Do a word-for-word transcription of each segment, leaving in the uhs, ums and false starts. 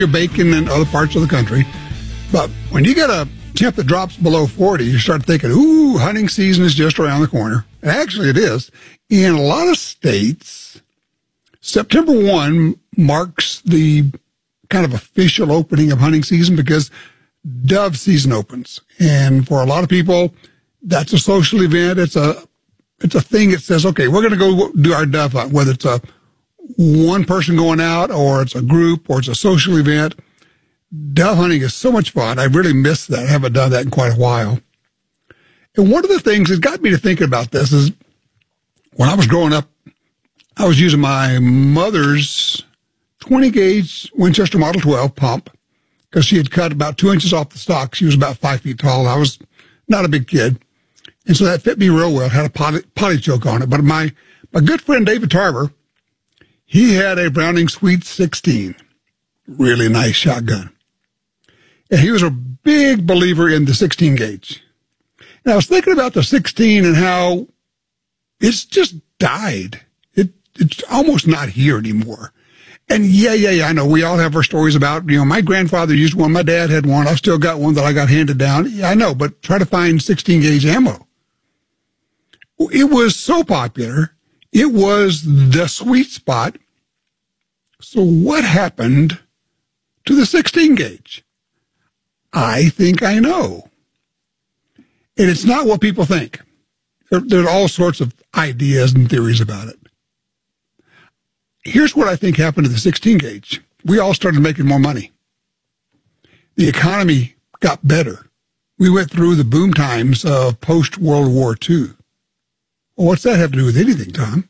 bacon in other parts of the country. But when you get a temp that drops below forty, you start thinking, ooh, hunting season is just around the corner. And actually, it is. In a lot of states, September first marks the kind of official opening of hunting season because dove season opens. And for a lot of people, that's a social event. It's a it's a thing that says, okay, we're going to go do our dove hunt, whether it's a one person going out or it's a group or it's a social event. Dove hunting is so much fun. I really miss that. I haven't done that in quite a while. And one of the things that got me to thinking about this is when I was growing up, I was using my mother's twenty gauge Winchester Model twelve pump because she had cut about two inches off the stock. She was about five feet tall. I was not a big kid. And so that fit me real well. It had a potty, potty choke on it. But my, my good friend David Tarver, he had a Browning Sweet sixteen. Really nice shotgun. And he was a big believer in the sixteen gauge. And I was thinking about the sixteen and how it's just died. It, it's almost not here anymore. And yeah, yeah, yeah, I know we all have our stories about, you know, my grandfather used one, my dad had one, I've still got one that I got handed down. Yeah, I know, but try to find sixteen gauge ammo. It was so popular. It was the sweet spot. So what happened to the sixteen gauge? I think I know. And it's not what people think. There, there are all sorts of ideas and theories about it. Here's what I think happened to the sixteen gauge. We all started making more money. The economy got better. We went through the boom times of post-World War Two. Well, what's that have to do with anything, Tom?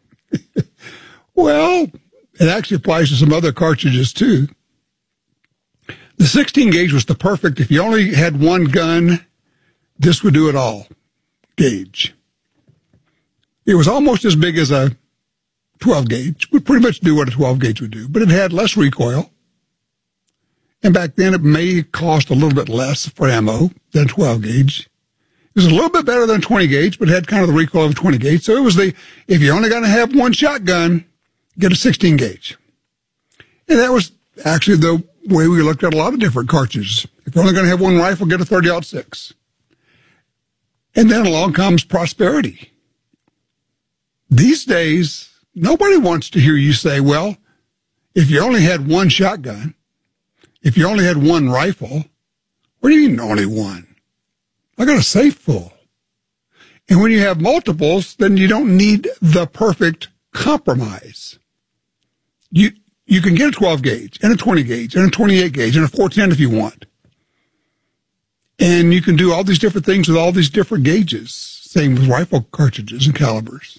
Well, it actually applies to some other cartridges, too. The sixteen gauge was the perfect, if you only had one gun, this would do it all gauge. It was almost as big as a twelve gauge. Would pretty much do what a twelve gauge would do, but it had less recoil. And back then, it may cost a little bit less for ammo than a twelve gauge. It was a little bit better than a twenty gauge, but it had kind of the recoil of a twenty gauge. So it was the, if you're only going to have one shotgun, get a sixteen gauge. And that was actually the way we looked at a lot of different cartridges. If you're only going to have one rifle, get a thirty aught six. And then along comes prosperity. These days, nobody wants to hear you say, well, if you only had one shotgun, if you only had one rifle, what do you mean only one? I got a safe full. And when you have multiples, then you don't need the perfect compromise. You you can get a twelve gauge and a twenty gauge and a twenty-eight gauge and a four ten if you want. And you can do all these different things with all these different gauges. Same with rifle cartridges and calibers.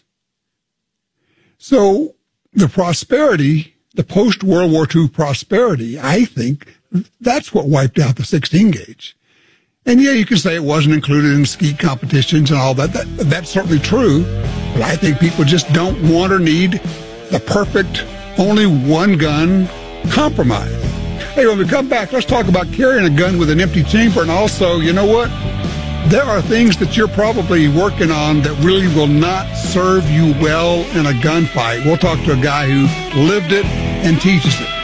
So the prosperity, the post-World War Two prosperity, I think that's what wiped out the sixteen gauge. And yeah, you can say it wasn't included in skeet competitions and all that. that. That's certainly true. But I think people just don't want or need the perfect, only one gun compromise. Hey, when we come back, let's talk about carrying a gun with an empty chamber. And also, you know what? There are things that you're probably working on that really will not serve you well in a gunfight. We'll talk to a guy who lived it and teaches it.